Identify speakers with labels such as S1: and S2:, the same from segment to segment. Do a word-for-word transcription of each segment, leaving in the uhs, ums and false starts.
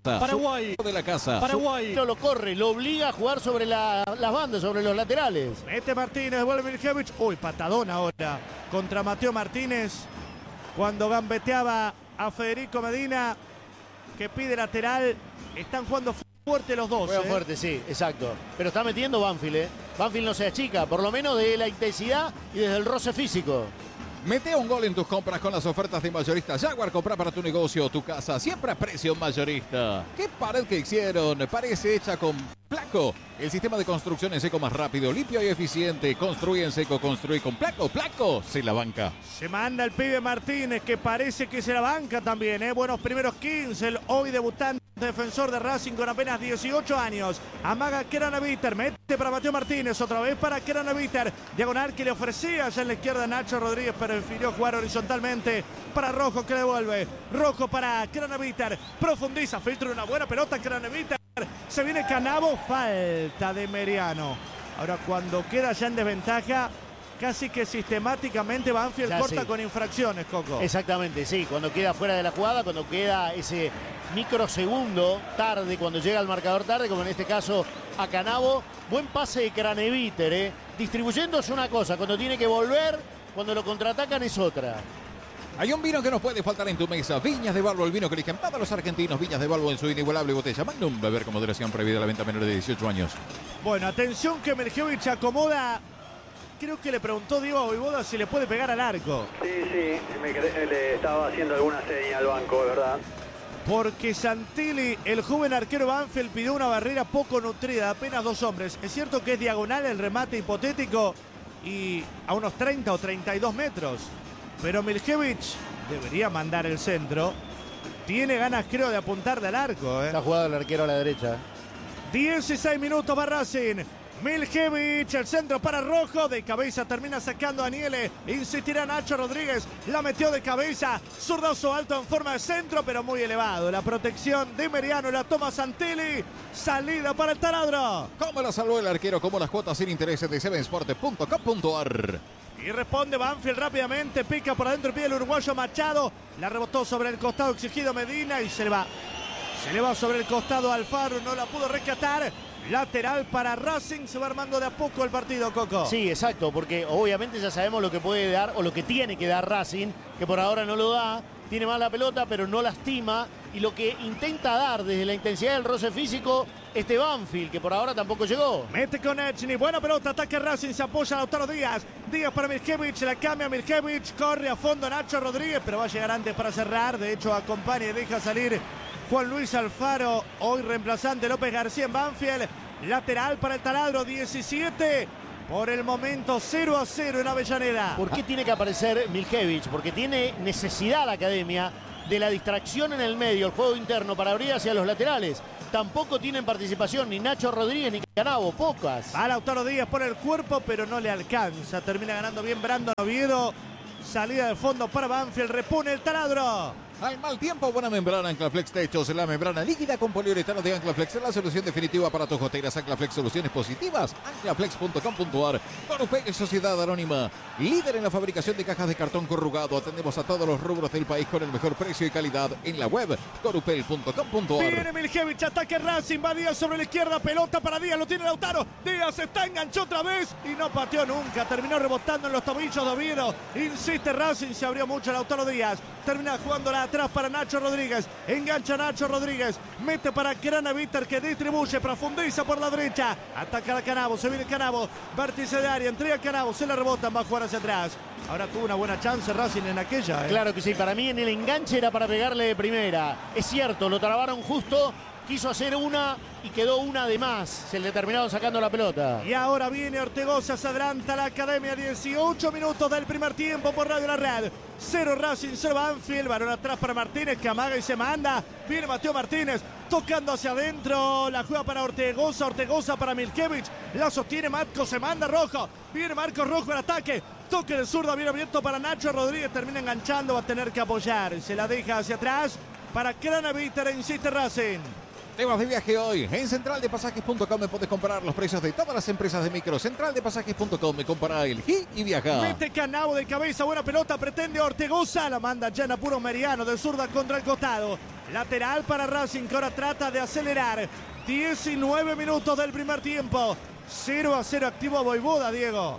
S1: Paraguay
S2: de la casa.
S1: Paraguay
S3: Lo corre, lo obliga a jugar sobre la, las bandas, sobre los laterales.
S1: Mete Martínez, vuelve Miljevic. Uy, patadón ahora contra Mateo Martínez. Cuando gambeteaba a Federico Medina, que pide lateral. Están jugando fuerte los dos.
S3: Juegan
S1: eh.
S3: fuerte, sí, exacto. Pero está metiendo Banfield, ¿eh? Banfield no se achica, por lo menos de la intensidad y desde el roce físico.
S2: Mete un gol en tus compras con las ofertas de Mayorista Jaguar. Compra para tu negocio o tu casa, siempre a precio mayorista. ¿Qué pared que hicieron? Parece hecha con Placo. El sistema de construcción en seco más rápido, limpio y eficiente. Construye en seco, construye con Placo. Placo se la banca.
S1: Se manda el pibe Martínez, que parece que se la banca también, ¿eh? Buenos primeros quince, el hoy debutante defensor de Racing con apenas dieciocho años. Amaga Keraneviter, mete para Mateo Martínez, otra vez para Keraneviter. Diagonal que le ofrecía allá en la izquierda Nacho Rodríguez, pero prefirió jugar horizontalmente para Rojo, que devuelve. Rojo para Keraneviter, profundiza, filtra una buena pelota Keraneviter. Se viene Canavo, falta de Meriano. Ahora cuando queda ya en desventaja, casi que sistemáticamente Banfield
S3: Ya,
S1: corta
S3: sí.
S1: con infracciones, Coco.
S3: Exactamente, sí, cuando queda fuera de la jugada, cuando queda ese microsegundo tarde, cuando llega el marcador tarde, como en este caso a Canavo. Buen pase de Keraneviter, ¿eh? Distribuyendo es una cosa, cuando tiene que volver, cuando lo contraatacan es otra.
S2: Hay un vino que no puede faltar en tu mesa. Viñas de Balbo, el vino que eligen para los argentinos. Viñas de Balbo en su inigualable botella. Magnum, beber con moderación, prohibida la venta a menores de dieciocho años.
S1: Bueno, atención que Miljevic acomoda. Creo que le preguntó Diego Voivoda si le puede pegar al arco.
S4: Sí, sí, me, le estaba haciendo alguna seña al banco, de verdad.
S1: Porque Santilli, el joven arquero Banfield, pidió una barrera poco nutrida, apenas dos hombres. Es cierto que es diagonal el remate hipotético y a unos treinta o treinta y dos metros. Pero Miljevic debería mandar el centro. Tiene ganas, creo, de apuntarle al arco. ¿eh?
S3: Está jugado el arquero a la derecha.
S1: dieciséis minutos para Racing. Miljevic, el centro para Rojo. De cabeza termina sacando a Aniele. Insistirá Nacho Rodríguez. La metió de cabeza. Zurdazo alto en forma de centro, pero muy elevado. La protección de Meriano. La toma Santilli. Salida para el taladro.
S2: ¿Cómo la salvó el arquero? Como las cuotas sin intereses de seven sport punto com punto a r.
S1: Y responde Banfield rápidamente. Pica por adentro, pide el uruguayo Machado. La rebotó sobre el costado exigido Medina y se le va. Se le va sobre el costado Alfaro. No la pudo rescatar. Lateral para Racing. Se va armando de a poco el partido, Coco.
S3: Sí, exacto, porque obviamente ya sabemos lo que puede dar o lo que tiene que dar Racing, que por ahora no lo da. Tiene más la pelota, pero no lastima. Y lo que intenta dar desde la intensidad del roce físico, este Banfield, que por ahora tampoco llegó.
S1: Mete con Echny, buena pelota, ataque Racing, se apoya a Lautaro Díaz. Díaz para Miljevic, la cambia Miljevic, corre a fondo Nacho Rodríguez, pero va a llegar antes para cerrar. De hecho, acompaña y deja salir Juan Luis Alfaro, hoy reemplazante López García en Banfield. Lateral para el taladro, diecisiete. Por el momento cero a cero en Avellaneda.
S3: ¿Por qué tiene que aparecer Miljevic? Porque tiene necesidad la academia de la distracción en el medio, el juego interno para abrir hacia los laterales. Tampoco tienen participación ni Nacho Rodríguez ni Canavo, pocas.
S1: A Lautaro Díaz por el cuerpo, pero no le alcanza. Termina ganando bien Brandon Oviedo. Salida de fondo para Banfield, repone el taladro.
S2: Al mal tiempo, buena membrana Anclaflex Techos, la membrana líquida con poliuretano de Anclaflex, la solución definitiva para tus goteras. Anclaflex, soluciones positivas, anclaflex punto com punto a r. Corupel, Sociedad Anónima, líder en la fabricación de cajas de cartón corrugado. Atendemos a todos los rubros del país con el mejor precio y calidad en la web, corupel punto com punto a r.
S1: Viene Miljevic, ataque Racing, va Díaz sobre la izquierda, pelota para Díaz, lo tiene Lautaro. Díaz está enganchó otra vez y no pateó nunca, terminó rebotando en los tobillos de Oviedo. Insiste Racing, se abrió mucho Lautaro Díaz, termina jugándola atrás para Nacho Rodríguez, engancha Nacho Rodríguez, mete para Keraneviter que distribuye, profundiza por la derecha, ataca a Canavo, se viene Canavo, vértice de área, entrega a Canavo, se la rebotan, va a jugar hacia atrás. Ahora tuvo una buena chance Racing en aquella. ¿eh?
S3: Claro que sí, para mí en el enganche era para pegarle de primera. Es cierto, lo trabaron justo, quiso hacer una y quedó una de más. Se le terminaron sacando la pelota.
S1: Y ahora viene Ortegoza, se adelanta la academia, dieciocho minutos del primer tiempo por Radio La Red. Cero Racing, cero Banfield, balón atrás para Martínez, que amaga y se manda. Viene Mateo Martínez, tocando hacia adentro, la juega para Ortegoza, Ortegoza para Miljevic, la sostiene Matco, se manda Rojo, viene Marcos Rojo al ataque, toque de zurda, bien abierto para Nacho Rodríguez, termina enganchando, va a tener que apoyar, se la deja hacia atrás para Keraneviter, insiste Racing.
S2: Temas de viaje hoy. En central de pasajes punto com me puedes comprar los precios de todas las empresas de micro. central de pasajes punto com me compra el G I y viaja.
S1: Mete Canavo de cabeza, buena pelota, pretende Ortegoza, la manda ya en apuro Meriano de zurda contra el costado. Lateral para Racing, que ahora trata de acelerar. diecinueve minutos del primer tiempo. cero a cero activo Vojvoda, Diego.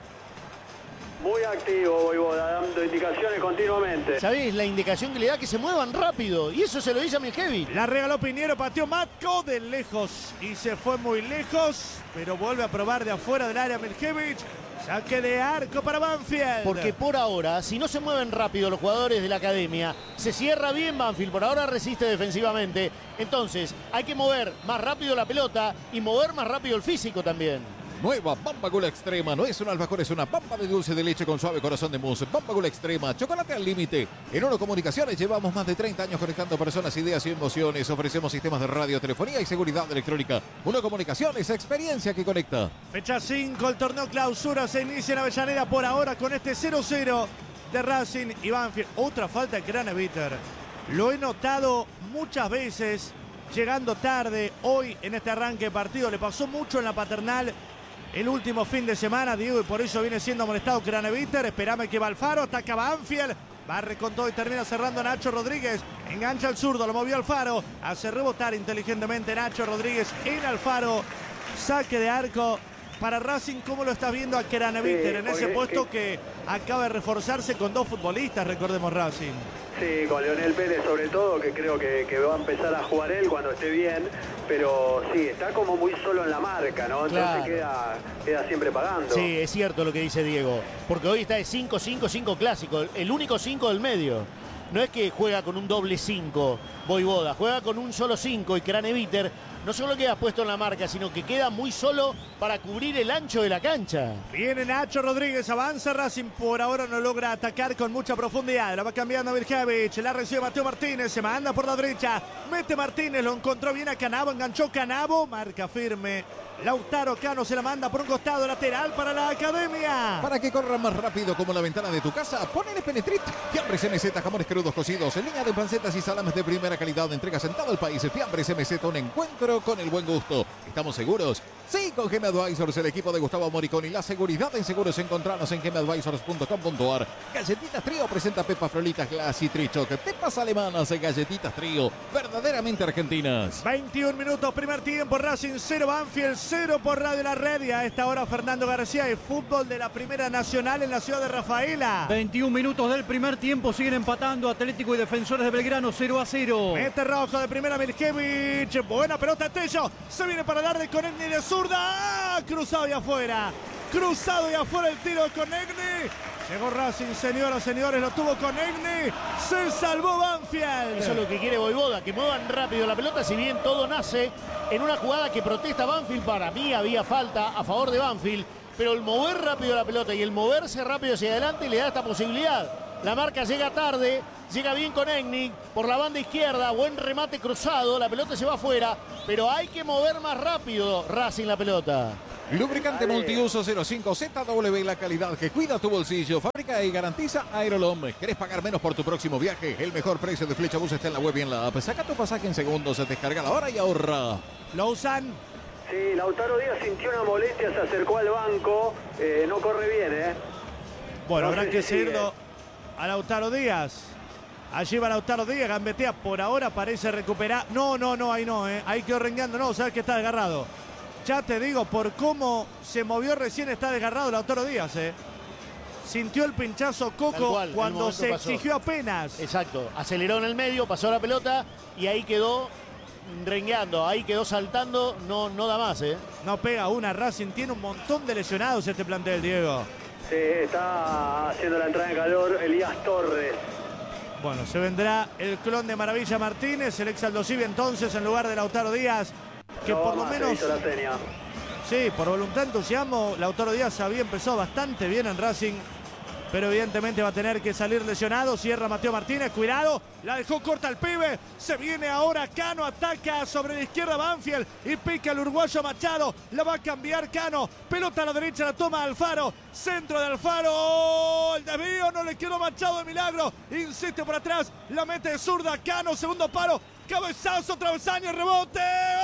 S4: Muy activo, Vojvoda, dando indicaciones continuamente.
S3: ¿Sabés la indicación que le da? Que se muevan rápido. Y eso se lo dice a Miljevic.
S1: La regaló Piñero, pateó Matko de lejos y se fue muy lejos, pero vuelve a probar de afuera del área Miljevic. Saque de arco para Banfield.
S3: Porque por ahora, si no se mueven rápido los jugadores de la academia, se cierra bien Banfield. Por ahora resiste defensivamente. Entonces, hay que mover más rápido la pelota y mover más rápido el físico también.
S2: Nueva Bamba Gula Extrema. No es un alfajor, es una bamba de dulce de leche con suave corazón de mousse. Bamba Gula Extrema. Chocolate al límite. En Uno Comunicaciones llevamos más de treinta años conectando personas, ideas y emociones. Ofrecemos sistemas de radio, telefonía y seguridad electrónica. Uno Comunicaciones, experiencia que conecta.
S1: Fecha cinco, el torneo clausura se inicia en Avellaneda por ahora con este cero cero de Racing y Banfield. Otra falta de Craneviter. Lo he notado muchas veces, llegando tarde hoy en este arranque de partido. Le pasó mucho en la Paternal el último fin de semana, Diego, y por eso viene siendo molestado Craneviter. Esperame que va Alfaro, ataca Banfield. Barre con todo y termina cerrando Nacho Rodríguez. Engancha al zurdo, lo movió Alfaro. Hace rebotar inteligentemente Nacho Rodríguez en Alfaro. Saque de arco para Racing. ¿Cómo lo estás viendo a Craneviter
S4: Sí,
S1: en ese
S4: porque-
S1: puesto que acaba de reforzarse con dos futbolistas, recordemos Racing?
S4: Sí, con Leonel Pérez sobre todo, que creo que, que va a empezar a jugar él cuando esté bien, pero sí, está como muy solo en la marca, ¿no? Entonces
S3: Claro.
S4: queda, queda siempre pagando.
S3: Sí, es cierto lo que dice Diego. Porque hoy está de cinco cinco cinco clásico. El único cinco del medio. No es que juega con un doble cinco Vojvoda. Juega con un solo cinco y Craneviter no solo queda puesto en la marca, sino que queda muy solo para cubrir el ancho de la cancha.
S1: Viene Nacho Rodríguez, avanza Racing, por ahora no logra atacar con mucha profundidad. La va cambiando Virjevich, la recibe Mateo Martínez, se manda por la derecha, mete Martínez, lo encontró bien a Canavo, enganchó Canavo, marca firme. Lautaro Cano se la manda por un costado lateral para la academia.
S2: Para que corra más rápido como la ventana de tu casa, ponele Penetrit. Fiambres M Z, jamones crudos cocidos, en línea de pancetas y salames de primera calidad. Entregas en todo el país. Fiambres M Z, un encuentro con el buen gusto. ¿Estamos seguros? Sí, con G M Advisors, el equipo de Gustavo Moriconi. La seguridad en seguros, encontrarnos en gm advisors punto com punto a r. Galletitas Trío presenta Pepas Frolitas Glass y Trichoc. Pepas alemanas en Galletitas Trío, verdaderamente argentinas.
S1: veintiún minutos, primer tiempo, Racing cero, Banfield cero por Radio La Red. Y a esta hora Fernando García y fútbol de la Primera Nacional en la ciudad de Rafaela.
S5: veintiún minutos del primer tiempo, siguen empatando Atlético y Defensores de Belgrano cero a cero.
S1: Mete rojo de primera Miljevic. Buena pelota Tello. Se viene para darle con Egni de zurda. ¡Ah! Cruzado y afuera. Cruzado y afuera el tiro con Egni. Llegó Racing, señoras, señores. Lo tuvo con Egni. Se salvó Banfield.
S3: Eso es lo que quiere Vojvoda, que muevan rápido la pelota, si bien todo nace en una jugada que protesta Banfield. Para mí había falta a favor de Banfield, pero el mover rápido la pelota y el moverse rápido hacia adelante le da esta posibilidad. La marca llega tarde, llega bien con Egni por la banda izquierda, buen remate cruzado, la pelota se va afuera, pero hay que mover más rápido Racing la pelota.
S2: Lubricante
S4: Dale.
S2: multiuso cero cinco Z W, la calidad que cuida tu bolsillo. Fábrica y garantiza Aerolom. ¿Querés pagar menos por tu próximo viaje? El mejor precio de Flecha Bus está en la web y en la app. Saca tu pasaje en segundos, se descarga la hora y ahorra.
S1: Lo usan.
S4: Sí, Lautaro Díaz sintió una molestia, se acercó al banco, eh, no corre bien, ¿eh?
S1: Bueno,
S4: No
S1: habrá
S4: sé
S1: que
S4: si sigue.
S1: seguirlo a Lautaro Díaz. Allí va Lautaro Díaz, gambetea por ahora, parece recuperar. No, no, no, ahí no, ¿eh? Ahí quedó rengueando, no, sabes que está desgarrado. Ya te digo, por cómo se movió recién está desgarrado Lautaro Díaz, ¿eh? Sintió el pinchazo
S3: Tal
S1: Coco
S3: cual, en un
S1: cuando
S3: momento
S1: se
S3: pasó.
S1: exigió apenas.
S3: Exacto, aceleró en el medio, pasó la pelota y ahí quedó rengueando, ahí quedó saltando, no, no da más, ¿eh?
S1: No pega una, Racing tiene un montón de lesionados este plantel, Diego.
S4: Sí, está haciendo la entrada en calor Elías Torres.
S1: Bueno, se vendrá el clon de Maravilla Martínez, el ex Aldo Civi entonces en lugar de Lautaro Díaz, que
S4: No
S1: por
S4: va
S1: lo
S4: más, se
S1: menos,
S4: hizo la seña.
S1: sí, por voluntad, entusiasmo, Lautaro Díaz había empezado bastante bien en Racing, pero evidentemente va a tener que salir lesionado. Cierra Mateo Martínez, cuidado, la dejó corta el pibe, se viene ahora Cano, ataca sobre la izquierda Banfield y pica el uruguayo Machado, la va a cambiar Cano, pelota a la derecha, la toma Alfaro, centro de Alfaro, el desvío, no le quedó Machado de milagro, insiste por atrás, la mete de zurda, Cano, segundo paro, cabezazo, travesaño, rebote,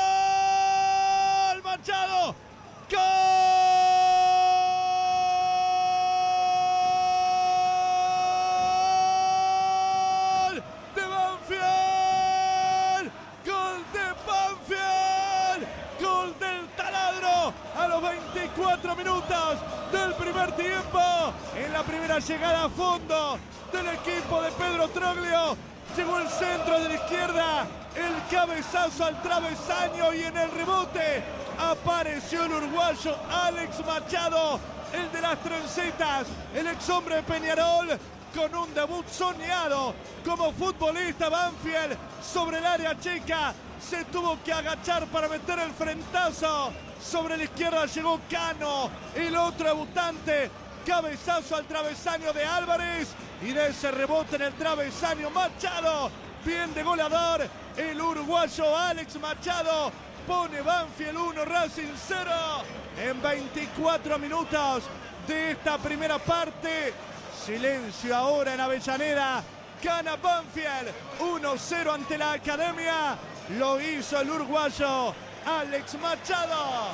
S1: ¡gol! Machado, ¡gol! de Banfield. minutos del primer tiempo. En la primera llegada a fondo del equipo de Pedro Troglio. Llegó el centro de la izquierda, el cabezazo al travesaño y en el rebote apareció el uruguayo Alex Machado, el de las trencetas, el ex hombre de Peñarol, con un debut soñado como futbolista. Banfield sobre el área chica se tuvo que agachar para meter el frentazo. Sobre la izquierda llegó Cano, el otro debutante. Cabezazo al travesaño de Álvarez y de ese rebote en el travesaño Machado. Bien de goleador el uruguayo Alex Machado. Pone Banfield uno, Racing cero en veinticuatro minutos de esta primera parte. Silencio ahora en Avellaneda. Gana Banfield uno cero ante la Academia. Lo hizo el uruguayo Alex Machado.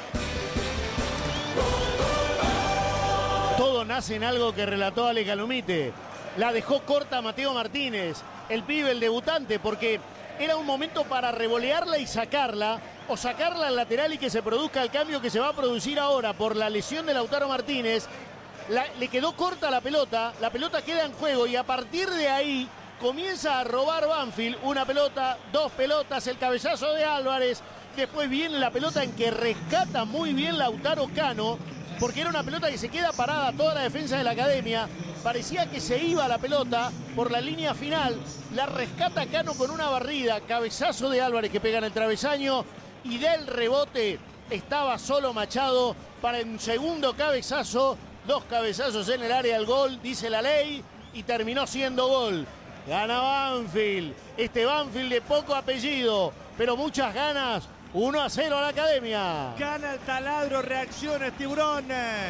S3: Todo nace en algo que relató Ale Calumite. La dejó corta Mateo Martínez, el pibe, el debutante, porque era un momento para revolearla y sacarla, o sacarla al lateral y que se produzca el cambio que se va a producir ahora por la lesión de Lautaro Martínez. La, le quedó corta la pelota, la pelota queda en juego y a partir de ahí comienza a robar Banfield. Una pelota, dos pelotas, el cabezazo de Álvarez. Después viene la pelota en que rescata muy bien Lautaro Cano, porque era una pelota que se queda parada toda la defensa de la Academia. Parecía que se iba la pelota por la línea final. La rescata Cano con una barrida. Cabezazo de Álvarez que pega en el travesaño. Y del rebote estaba solo Machado para un segundo cabezazo. Dos cabezazos en el área del gol, dice la ley. Y terminó siendo gol. Gana Banfield. Este Banfield de poco apellido, pero muchas ganas. uno a cero a la Academia.
S1: Gana el taladro, reacciones, Tiburón.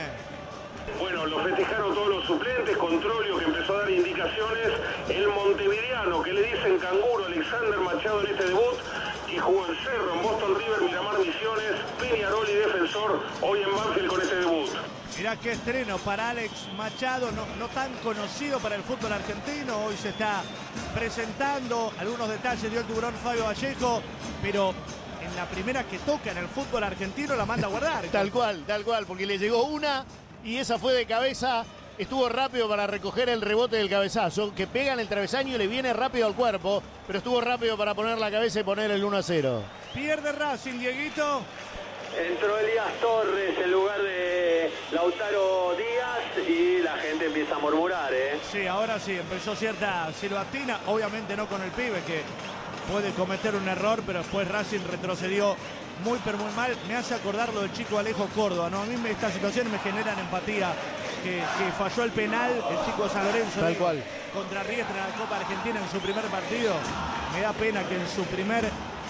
S6: Bueno, lo festejaron todos los suplentes, Controlio que empezó a dar indicaciones, el montevideano que le dicen canguro, Alexander Machado en este debut, y jugó en Cerro, en Boston River, Miramar Misiones, Peñarol y Defensor, hoy en Banfield con este debut.
S1: Mirá qué estreno para Alex Machado, no, no tan conocido para el fútbol argentino. Hoy se está presentando, algunos detalles dio el Tiburón Fabio Vallejo, pero en la primera que toca en el fútbol argentino la manda a guardar.
S3: Tal cual, tal cual, porque le llegó una y esa fue de cabeza. Estuvo rápido para recoger el rebote del cabezazo, que pega en el travesaño y le viene rápido al cuerpo, pero estuvo rápido para poner la cabeza y poner el uno a cero.
S1: Pierde Racing, Dieguito.
S4: Entró Elías Torres en lugar de Lautaro Díaz y la gente empieza a murmurar, ¿eh?
S1: Sí, ahora sí, empezó cierta silbatina, obviamente no con el pibe que puede cometer un error, pero después Racing retrocedió muy pero muy mal. Me hace acordar lo del chico Alejo Córdoba, ¿no? A mí me, estas situaciones me generan empatía, que, que falló el penal el chico de San Lorenzo.
S3: Tal cual.
S1: Contra Riestra en la Copa Argentina en su primer partido. Me da pena que en su primer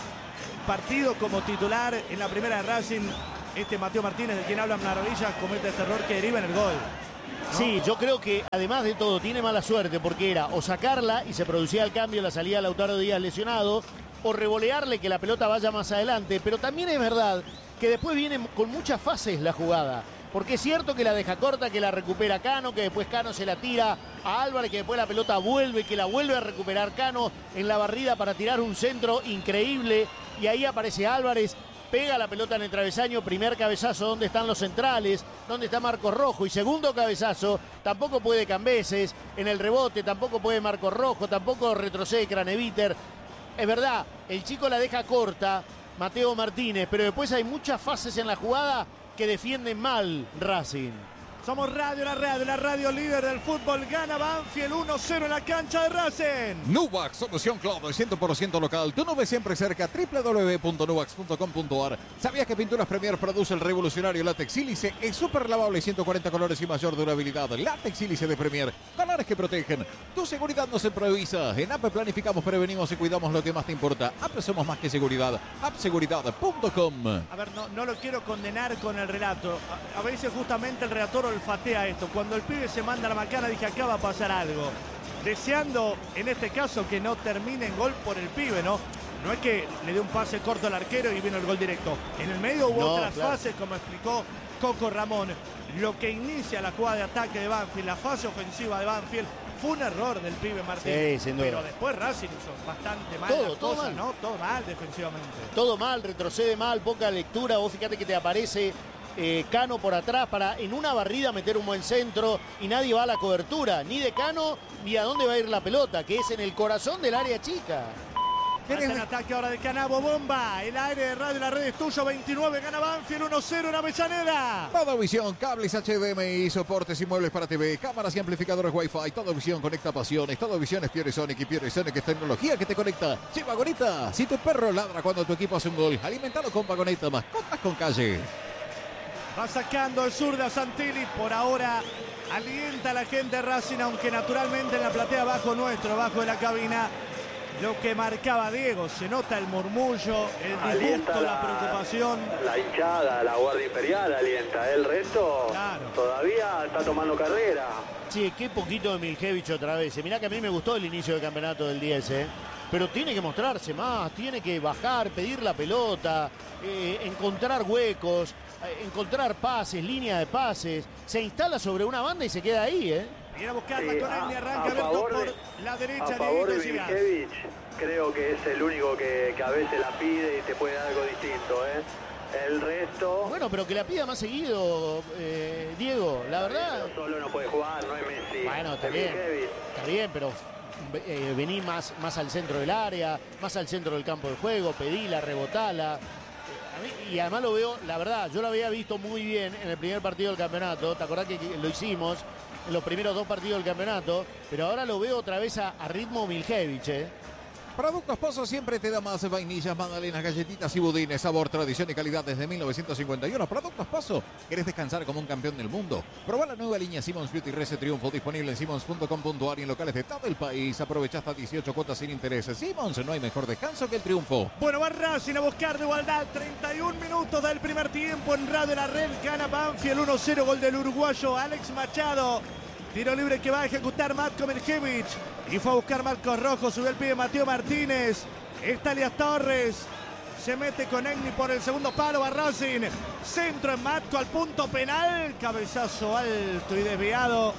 S1: partido como titular en la primera de Racing, este Mateo Martínez, de quien habla maravillas, comete este error que deriva en el gol, ¿no?
S3: Sí, yo creo que además de todo tiene mala suerte porque era o sacarla y se producía el cambio, la salida de Lautaro Díaz lesionado, o revolearle que la pelota vaya más adelante, pero también es verdad que después viene con muchas fases la jugada, porque es cierto que la deja corta, que la recupera Cano, que después Cano se la tira a Álvarez, que después la pelota vuelve, que la vuelve a recuperar Cano en la barrida para tirar un centro increíble, y ahí aparece Álvarez, pega la pelota en el travesaño, primer cabezazo, ¿dónde están los centrales? ¿Dónde está Marcos Rojo? Y segundo cabezazo, tampoco puede Cambeses, en el rebote tampoco puede Marcos Rojo, tampoco retrocede Craneviter. Es verdad, el chico la deja corta, Mateo Martínez, pero después hay muchas fases en la jugada que defienden mal Racing.
S1: Somos Radio La Radio, la radio líder del fútbol. Gana Banfield uno cero en la cancha de Racing.
S2: Nuvax, solución cloud cien por ciento local. Tu nube siempre cerca. doble u doble u doble u punto nuvax punto com punto a r. ¿Sabías que Pinturas Premier produce el revolucionario látex sílice? Es súper lavable, ciento cuarenta colores y mayor durabilidad. Látex sílice de Premier. Colores que protegen. Tu seguridad nos improvisa. En A P E planificamos, prevenimos y cuidamos lo que más te importa. A P E somos más que seguridad. app seguridad punto com.
S1: A ver, no, no lo quiero condenar con el relato. A, a veces justamente el relator olfatea esto. Cuando el pibe se manda la macana, dije, acá va a pasar algo. Deseando, en este caso, que no termine en gol por el pibe, ¿no? No es que le dé un pase corto al arquero y vino el gol directo. En el medio hubo
S3: no,
S1: otras
S3: claro.
S1: fases, como explicó Coco Ramón. Lo que inicia la jugada de ataque de Banfield, la fase ofensiva de Banfield, fue un error del pibe Martín.
S3: Sí, sin duda.
S1: Pero después Racing hizo bastante mal
S3: Todo,
S1: las
S3: todo
S1: cosas,
S3: mal.
S1: ¿no? Todo mal defensivamente.
S3: Todo mal, retrocede mal, poca lectura. Vos fíjate que te aparece eh, Cano por atrás para en una barrida meter un buen centro y nadie va a la cobertura, ni de Cano ni a dónde va a ir la pelota, que es en el corazón del área chica.
S1: Hasta el ataque ahora de Canabo, bomba, el aire de Radio La Red es tuyo, veintinueve, gana Banfield, uno cero en Avellaneda.
S2: Todo Visión, cables H D M I, soportes y muebles para T V, cámaras y amplificadores Wi-Fi. Todo Visión conecta pasiones. Todo Visión es Pieresonic y Pieresonic es tecnología que te conecta. Sí, Vagoneta, si tu perro ladra cuando tu equipo hace un gol, alimentalo con Vagoneta, mascotas con calle.
S1: Va sacando el sur de Santilli, por ahora alienta a la gente de Racing, aunque naturalmente en la platea abajo nuestro, abajo de la cabina, lo que marcaba Diego, se nota el murmullo, el disgusto, la, la preocupación.
S4: La hinchada, la Guardia Imperial alienta, el resto
S1: claro.
S4: Todavía está tomando carrera.
S3: Sí, qué poquito de Miljevic otra vez. Mirá que a mí me gustó el inicio del campeonato del diez, ¿eh? Pero tiene que mostrarse más, tiene que bajar, pedir la pelota, eh, encontrar huecos, eh, encontrar pases, línea de pases. Se instala sobre una banda y se queda ahí, ¿eh?
S1: Viene a buscarla
S4: Sí,
S1: con él y
S4: a,
S1: arranca
S4: a
S1: Berto
S4: favor
S1: por
S4: de,
S1: la derecha.
S4: a favor de
S1: Dieguito Sigas.
S4: Miljevic, creo que es el único que, que a veces la pide y te puede dar algo distinto, ¿eh? El resto...
S3: Bueno, pero que la pida más seguido, eh, Diego, la verdad...
S4: Pero solo no puede jugar, no es Messi.
S3: Bueno, está
S4: Es
S3: bien,
S4: Miljevic.
S3: está bien, pero eh, vení más, más al centro del área, más al centro del campo de juego, pedila, rebotala. Eh, a mí, y además lo veo, la verdad, yo lo había visto muy bien en el primer partido del campeonato, ¿te acordás que lo hicimos en los primeros dos partidos del campeonato? Pero ahora lo veo otra vez a, a ritmo Miljevic, ¿eh?
S2: Productos Pozo siempre te da más vainillas, magdalenas, galletitas y budines. Sabor, tradición y calidad desde mil novecientos cincuenta y uno. Productos Pozo. ¿Querés descansar como un campeón del mundo? Probá la nueva línea Simmons Beauty Rese Triunfo, disponible en simmons punto com punto ar y en locales de todo el país. Aprovecha hasta dieciocho cuotas sin intereses. Simmons, no hay mejor descanso que el triunfo.
S1: Bueno, va Racing a buscar de igualdad. treinta y un minutos del primer tiempo en Radio La Red. Gana Banfield uno cero, gol del uruguayo Alex Machado. Tiro libre que va a ejecutar Matko Miljevic. Y fue a buscar Marcos Rojo. Subió el pie de Mateo Martínez. Está Elías Torres. Se mete con Egni por el segundo palo. Va Racing. Centro en Matko al punto penal. Cabezazo alto y desviado.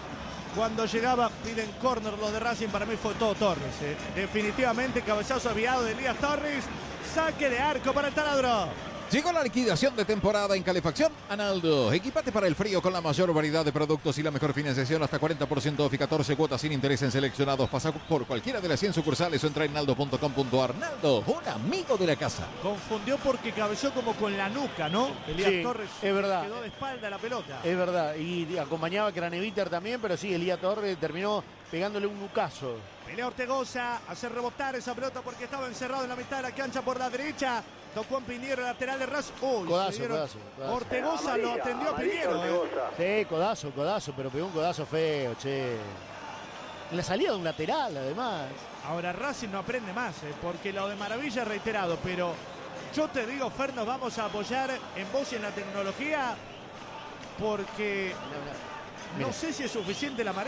S1: Cuando llegaba, piden córner los de Racing. Para mí fue todo Torres. ¿eh? Definitivamente cabezazo desviado de Elías Torres. Saque de arco para el taladro.
S2: Llegó la liquidación de temporada en calefacción Analdo. Equipate para el frío con la mayor variedad de productos y la mejor financiación, hasta cuarenta por ciento off y catorce cuotas sin interés en seleccionados. Pasa por cualquiera de las cien sucursales o entra en naldo punto com punto ar. Naldo, un amigo de la casa.
S1: Confundió porque cabeceó como con la nuca, ¿no? Elías
S3: Sí,
S1: Torres
S3: es verdad.
S1: quedó de espalda a la pelota.
S3: Es verdad, y acompañaba a Craneviter también, pero sí, Elías Torres terminó pegándole un nucazo.
S1: Pelea Ortegoza, hace rebotar esa pelota porque estaba encerrado en la mitad de la cancha por la derecha. Tocó en Piñero, lateral de Racing. Uy,
S3: Codazo,
S1: se dieron-
S3: codazo, codazo.
S1: Ortegoza lo
S4: Amarilla,
S1: atendió a
S4: amarilla,
S1: Piñero. ¿eh?
S4: Ortegoza.
S3: Sí, codazo, codazo, pero pegó un codazo feo, che. En la salida de un lateral, además.
S1: Ahora Racing no aprende más, ¿eh? Porque lo de Maravilla es reiterado, pero yo te digo, Fer, nos vamos a apoyar en vos y en la tecnología porque
S3: Mirá, mirá.
S1: no
S3: Mirá.
S1: sé si es suficiente la amarilla.